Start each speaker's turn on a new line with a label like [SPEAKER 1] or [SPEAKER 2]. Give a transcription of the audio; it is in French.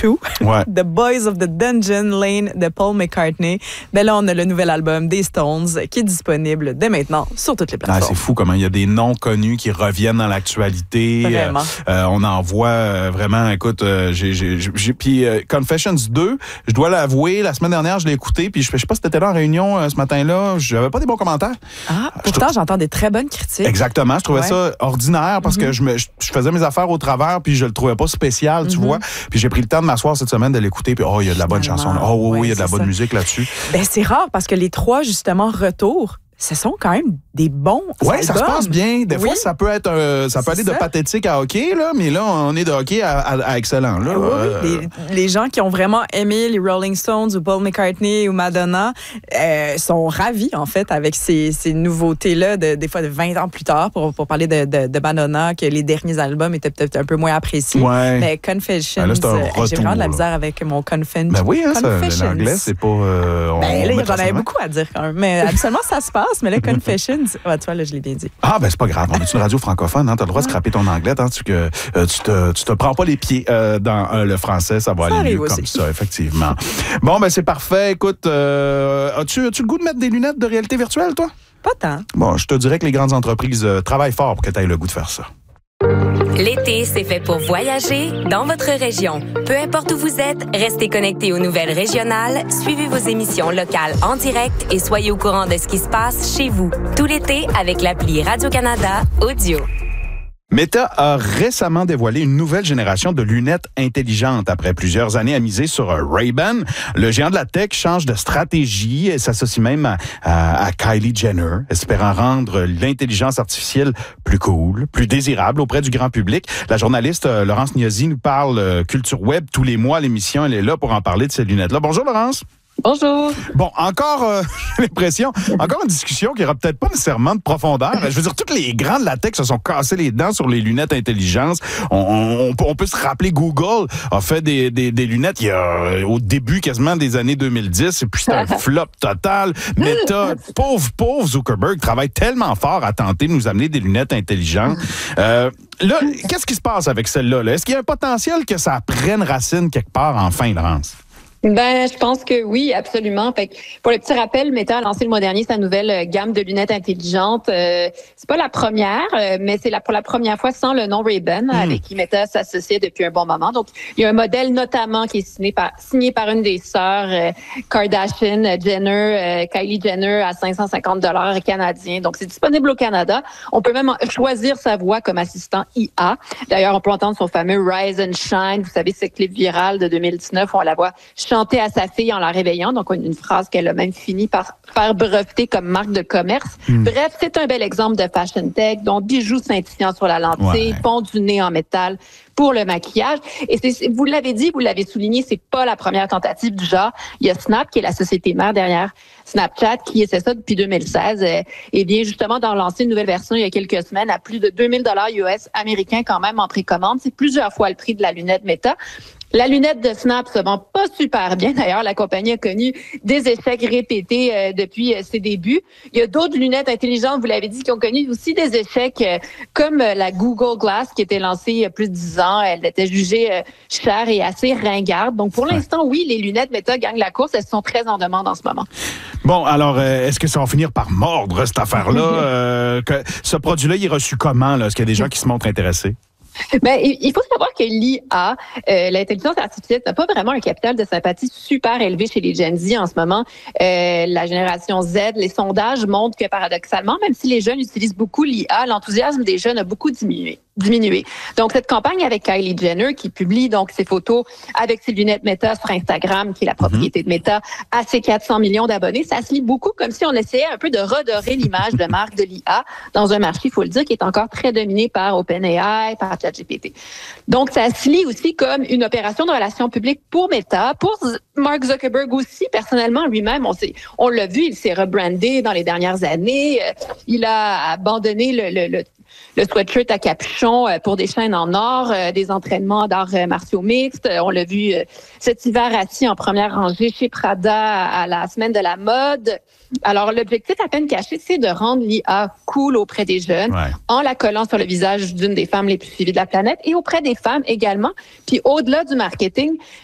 [SPEAKER 1] 2,
[SPEAKER 2] Ouais.
[SPEAKER 1] The Boys of the Dungeon Lane de Paul McCartney. Ben là, on a le nouvel album des Stones qui est disponible dès maintenant sur toutes les
[SPEAKER 2] Ah,
[SPEAKER 1] plateformes.
[SPEAKER 2] c'est fou comment il y a des noms connus qui reviennent dans l'actualité.
[SPEAKER 1] Vraiment.
[SPEAKER 2] On en voit vraiment, écoute, puis Confessions 2, je dois l'avouer, la semaine dernière, je l'ai écouté, puis je sais pas si t'étais là en réunion ce matin-là, j'avais pas des bons commentaires.
[SPEAKER 1] Ah, pourtant, j'entends des très bonnes critiques.
[SPEAKER 2] Exactement, je trouvais
[SPEAKER 1] Ouais.
[SPEAKER 2] ça ordinaire parce que je faisais mes affaires au travers puis je le trouvais pas spécial, tu vois. Puis j'ai pris le temps de m'asseoir cette semaine de l'écouter puis il y a de la bonne chanson.
[SPEAKER 1] Finalement,
[SPEAKER 2] Oh oui,
[SPEAKER 1] ouais,
[SPEAKER 2] il y a de la
[SPEAKER 1] c'est
[SPEAKER 2] bonne
[SPEAKER 1] ça.
[SPEAKER 2] musique là-dessus.
[SPEAKER 1] Ben, c'est rare parce que les trois, justement, retours, ce sont quand même des bons
[SPEAKER 2] Ouais, ça se
[SPEAKER 1] albums.
[SPEAKER 2] passe bien. Des fois,
[SPEAKER 1] Oui.
[SPEAKER 2] ça peut être ça peut
[SPEAKER 1] C'est
[SPEAKER 2] aller de
[SPEAKER 1] ça.
[SPEAKER 2] pathétique à hockey là, mais là on est de hockey à excellent là.
[SPEAKER 1] Oui, les gens qui ont vraiment aimé les Rolling Stones ou Paul McCartney ou Madonna sont ravis, en fait, avec ces nouveautés-là, des fois de 20 ans plus tard, pour parler de Madonna, que les derniers albums étaient peut-être un peu moins appréciés.
[SPEAKER 2] Ouais.
[SPEAKER 1] Mais Confessions,
[SPEAKER 2] Ben là, c'est un
[SPEAKER 1] j'ai
[SPEAKER 2] retour,
[SPEAKER 1] vraiment de la
[SPEAKER 2] là.
[SPEAKER 1] misère avec mon Confessions.
[SPEAKER 2] Ben oui, hein,
[SPEAKER 1] Confessions.
[SPEAKER 2] l'anglais c'est pas
[SPEAKER 1] Ben là,
[SPEAKER 2] mettra
[SPEAKER 1] j'en
[SPEAKER 2] ça
[SPEAKER 1] avais
[SPEAKER 2] en main.
[SPEAKER 1] beaucoup à dire quand même. Mais habituellement, ça se passe. Mais là, Confessions, ouais, tu vois, là, je l'ai bien dit.
[SPEAKER 2] Ah, ben c'est pas grave. On est une radio francophone. Hein? Tu as le droit de scraper ton anglais. Hein? Tu te prends pas les pieds dans le français. Ça va
[SPEAKER 1] Ça
[SPEAKER 2] aller
[SPEAKER 1] arrive
[SPEAKER 2] mieux
[SPEAKER 1] aussi.
[SPEAKER 2] comme ça, effectivement. Bon, ben c'est parfait. Écoute, as-tu le goût de mettre des lunettes de réalité virtuelle, toi?
[SPEAKER 1] Pas tant.
[SPEAKER 2] Bon, je te dirais que les grandes entreprises travaillent fort pour que tu aies le goût de faire ça.
[SPEAKER 3] L'été, c'est fait pour voyager dans votre région. Peu importe où vous êtes, restez connectés aux nouvelles régionales, suivez vos émissions locales en direct et soyez au courant de ce qui se passe chez vous. Tout l'été avec l'appli Radio-Canada Audio.
[SPEAKER 2] Meta a récemment dévoilé une nouvelle génération de lunettes intelligentes. Après plusieurs années à miser sur Ray-Ban, le géant de la tech change de stratégie et s'associe même à Kylie Jenner, espérant rendre l'intelligence artificielle plus cool, plus désirable auprès du grand public. La journaliste Laurence Niazi nous parle culture web tous les mois à l'émission. Elle est là pour en parler de ces lunettes-là. Bonjour Laurence.
[SPEAKER 4] Bonjour.
[SPEAKER 2] Bon, encore, j'ai l'impression, encore une discussion qui n'aura peut-être pas nécessairement de profondeur. Je veux dire, tous les grands de la tech se sont cassés les dents sur les lunettes intelligentes. On peut se rappeler, Google a fait des lunettes au début quasiment des années 2010, et puis c'était un flop total. Meta, pauvre Zuckerberg, travaille tellement fort à tenter de nous amener des lunettes intelligentes. Là, qu'est-ce qui se passe avec celle-là? Est-ce qu'il y a un potentiel que ça prenne racine quelque part enfin, Laurence?
[SPEAKER 4] Ben, je pense que oui, absolument. Fait que pour le petit rappel, Meta a lancé le mois dernier sa nouvelle gamme de lunettes intelligentes. C'est pas la première, mais c'est pour la première fois sans le nom Ray-Ban, avec qui Meta s'associait depuis un bon moment. Donc, il y a un modèle notamment qui est signé par une des sœurs Kardashian, Jenner, Kylie Jenner, à $550 canadiens. Donc, c'est disponible au Canada. On peut même choisir sa voix comme assistant IA. D'ailleurs, on peut entendre son fameux Rise and Shine. Vous savez, ce clip viral de 2019 où on la voit chanter à sa fille en la réveillant. Donc, une phrase qu'elle a même fini par faire breveter comme marque de commerce. Bref, c'est un bel exemple de fashion tech, dont bijoux scintillants sur la lentille, pont du nez en métal pour le maquillage. Et vous l'avez dit, vous l'avez souligné, c'est pas la première tentative du genre. Il y a Snap, qui est la société mère derrière Snapchat, qui essaie ça depuis 2016 et vient justement d'en lancer une nouvelle version il y a quelques semaines à plus de $2000 US américains quand même en précommande. C'est plusieurs fois le prix de la lunette Meta. La lunette de Snap se vend pas super bien. D'ailleurs, la compagnie a connu des échecs répétés depuis ses débuts. Il y a d'autres lunettes intelligentes, vous l'avez dit, qui ont connu aussi des échecs, comme la Google Glass qui était lancée il y a plus de 10 ans. Elle était jugée chère et assez ringarde. Donc, pour l'instant, oui, les lunettes Meta gagnent la course. Elles sont très en demande en ce moment.
[SPEAKER 2] Bon, alors, est-ce que ça va finir par mordre, cette affaire-là? Ce produit-là, il est reçu comment? Là? Est-ce qu'il y a des gens qui se montrent intéressés?
[SPEAKER 4] Ben, il faut savoir que l'IA, l'intelligence artificielle, n'a pas vraiment un capital de sympathie super élevé chez les Gen Z en ce moment. La génération Z, les sondages montrent que paradoxalement, même si les jeunes utilisent beaucoup l'IA, l'enthousiasme des jeunes a beaucoup diminué. Donc, cette campagne avec Kylie Jenner, qui publie donc ses photos avec ses lunettes Meta sur Instagram, qui est la propriété de Meta, à ses 400 millions d'abonnés, ça se lit beaucoup comme si on essayait un peu de redorer l'image de marque de l'IA dans un marché, il faut le dire, qui est encore très dominé par OpenAI, par ChatGPT. Donc, ça se lit aussi comme une opération de relations publiques pour Meta, pour Mark Zuckerberg aussi, personnellement, lui-même, on l'a vu, il s'est rebrandé dans les dernières années, il a abandonné le sweatshirt à capuchon pour des chaînes en or, des entraînements d'arts martiaux mixtes. On l'a vu cet hiver assis en première rangée chez Prada à la semaine de la mode. Alors, l'objectif à peine caché, c'est de rendre l'IA cool auprès des jeunes en la collant sur le visage d'une des femmes les plus suivies de la planète et auprès des femmes également. Puis, au-delà du marketing,